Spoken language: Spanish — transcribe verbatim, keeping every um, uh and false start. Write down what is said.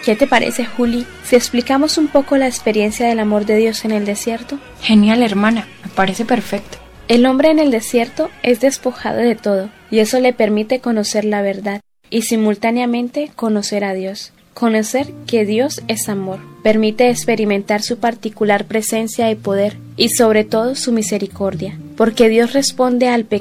¿Qué te parece, Juli, si explicamos un poco la experiencia del amor de Dios en el desierto? Genial, hermana, me parece perfecto. El hombre en el desierto es despojado de todo, y eso le permite conocer la verdad, y simultáneamente conocer a Dios. Conocer que Dios es amor, permite experimentar su particular presencia y poder, y sobre todo su misericordia, porque Dios responde al pecado